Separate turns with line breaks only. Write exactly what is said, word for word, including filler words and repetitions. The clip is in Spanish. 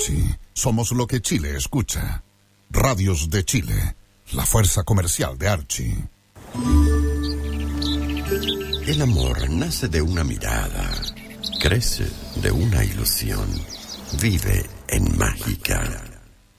Archie. Somos lo que Chile escucha. Radios de Chile, la fuerza comercial de Archie.
El amor nace de una mirada, crece de una ilusión, vive en Mágica.